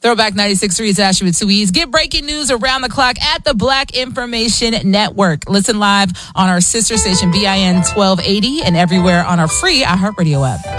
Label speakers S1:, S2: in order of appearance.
S1: Throwback 96.3 is Ashley with 2 E's. Get breaking news around the clock at the Black Information Network. Listen live on our sister station, BIN 1280, and everywhere on our free iHeartRadio app.